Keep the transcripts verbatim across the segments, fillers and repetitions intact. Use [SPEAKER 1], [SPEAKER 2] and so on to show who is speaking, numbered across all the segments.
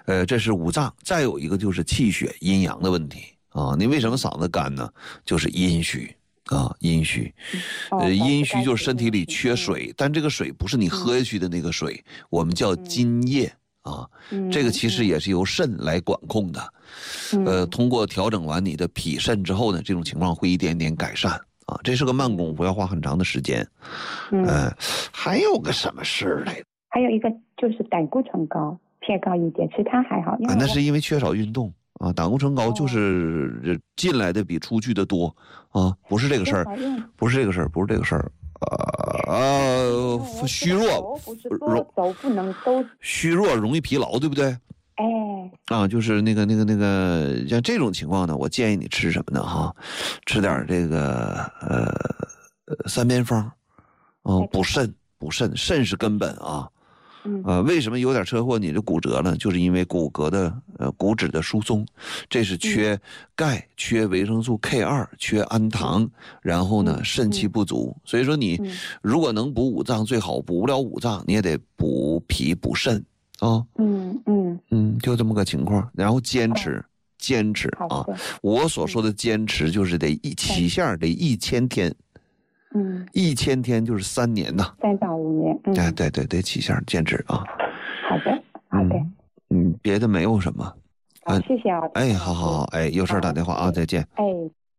[SPEAKER 1] 呃，这是五脏。再有一个就是气血阴阳的问题啊。你为什么嗓子干呢？就是阴虚啊，阴虚。呃，阴虚就是身体里缺水，但这个水不是你喝下去的那个水，我们叫津液啊。这个其实也是由肾来管控的。呃，通过调整完你的脾肾之后呢，这种情况会一点点改善啊。这是个慢功夫，要花很长的时间。呃，还有个什么事来？
[SPEAKER 2] 还有一个就是胆固醇高，偏高一点，其他还好。
[SPEAKER 1] 啊，那是因为缺少运动啊。胆固醇高就是进来的比出去的多啊，不是这个事儿，不是这个事儿，不是这个事儿。呃，虚弱，
[SPEAKER 2] 走不能都
[SPEAKER 1] 虚弱容易疲劳，对不对？
[SPEAKER 2] 哎，
[SPEAKER 1] 啊，就是那个那个那个，像这种情况呢，我建议你吃什么呢？哈，吃点这个呃三边方，哦、呃，补肾，补肾，肾是根本啊。呃，为什么有点车祸你就骨折了？就是因为骨骼的呃骨质的疏松，这是缺钙、缺维生素 K 二、缺氨糖，然后呢肾气不足。所以说你如果能补五脏最好，补不了五脏你也得补脾补肾啊。嗯嗯嗯，就这么个情况。然后坚持坚持啊，我所说的坚持就是得一起线得一千天。嗯，一千天就是三年呐，
[SPEAKER 2] 三到五年。嗯，
[SPEAKER 1] 哎，对对对，起线坚持啊。
[SPEAKER 2] 好的，好的。
[SPEAKER 1] 嗯，别的没有什么。
[SPEAKER 2] 好，谢谢啊。
[SPEAKER 1] 哎，好好好，哎，有事打电话啊，再见。
[SPEAKER 2] 哎。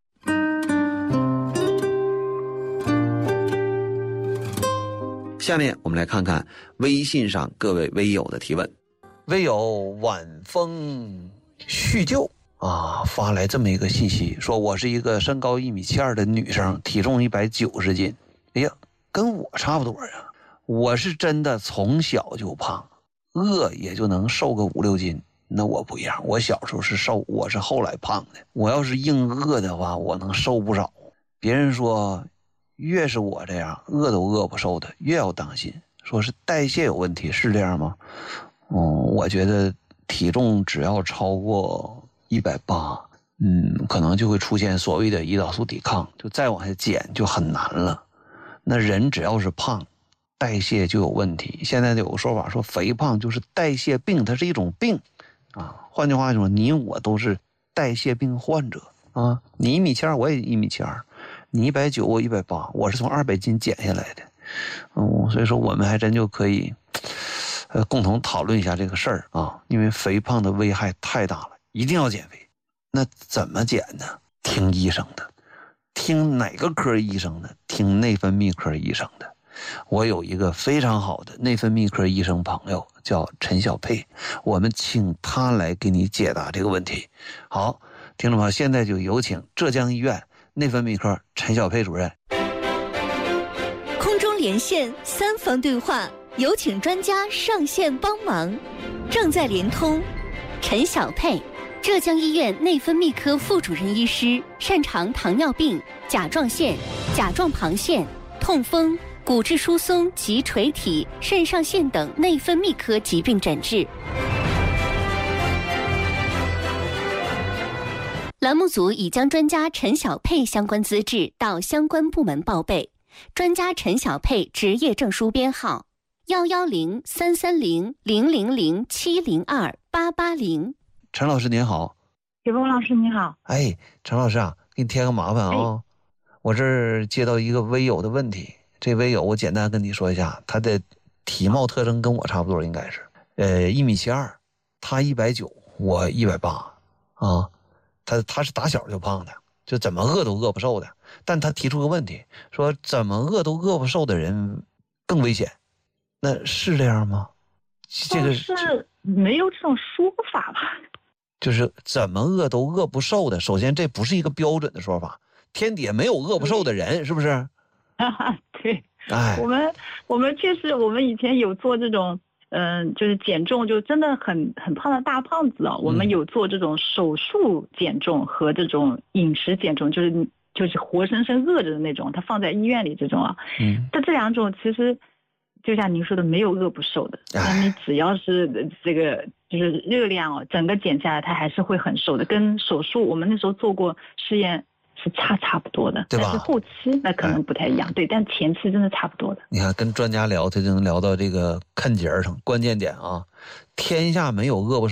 [SPEAKER 1] 下面我们来看看微信上各位微友的提问。微友晚风叙旧啊，发来这么一个信息，说我是一个身高一米七二的女生，体重一百九十斤。哎呀，跟我差不多呀。我是真的从小就胖，饿也就能瘦个五六斤。那我不一样，我小时候是瘦，我是后来胖的。我要是硬饿的话，我能瘦不少。别人说，越是我这样饿都饿不瘦的，越要当心，说是代谢有问题，是这样吗？嗯，我觉得体重只要超过一百八，嗯，可能就会出现所谓的胰岛素抵抗，就再往下减就很难了。那人只要是胖，代谢就有问题。现在有个说法说肥胖就是代谢病，它是一种病啊。换句话说，你我都是代谢病患者啊。你一米七二，我也一米七二，你一百九，我一百八，我是从二百斤减下来的。嗯，所以说我们还真就可以。呃，共同讨论一下这个事儿啊，因为肥胖的危害太大了，一定要减肥。那怎么减呢？听医生的，听哪个科医生的？听内分泌科医生的。我有一个非常好的内分泌科医生朋友，叫陈小佩，我们请他来给你解答这个问题。好，听众朋友，现在就有请浙江医院内分泌科陈小佩主任。
[SPEAKER 3] 空中连线，三方对话。有请专家上线帮忙，正在连通。陈小佩，浙江医院内分泌科副主任医师，擅长糖尿病、甲状腺、甲状旁腺、痛风、骨质疏松及垂体、肾上腺等内分泌科疾病诊治。栏目组已将专家陈小佩相关资质到相关部门报备。专家陈小佩执业证书编号幺幺零三三零零零零七零二八八零。
[SPEAKER 1] 陈老师您好。
[SPEAKER 4] 雪峰老师你好。
[SPEAKER 1] 哎，陈老师啊，给你添个麻烦啊、哦哎、我这儿接到一个微友的问题，这微友我简单跟你说一下，他的体貌特征跟我差不多，应该是呃一米七二，他一百九，我一百八啊，他他是打小就胖的，就怎么饿都饿不瘦的。但他提出个问题，说怎么饿都饿不瘦的人更危险，那是这样吗？这个
[SPEAKER 4] 是没有这种说法吧？
[SPEAKER 1] 就是怎么饿都饿不瘦的，首先这不是一个标准的说法，天底下没有饿不瘦的人，是不是？
[SPEAKER 4] 啊，对，
[SPEAKER 1] 哎，
[SPEAKER 4] 我们我们确实，我们以前有做这种，嗯、呃，就是减重，就真的很很胖的大胖子啊、哦，我们有做这种手术减重和这种饮食减重，就是就是活生生饿着的那种，他放在医院里这种啊，嗯，但这两种其实就像您说的，没有饿不瘦的，那你只要是这个就是热量哦，整个减下来，它还是会很瘦的，跟手术我们那时候做过试验。是差差不多的，
[SPEAKER 1] 对吧？
[SPEAKER 4] 但是后期那可能不太一样，哎、对，但前期真的差不多的。
[SPEAKER 1] 你看，跟专家聊，他就能聊到这个看节上关键点啊，天下没有饿不瘦。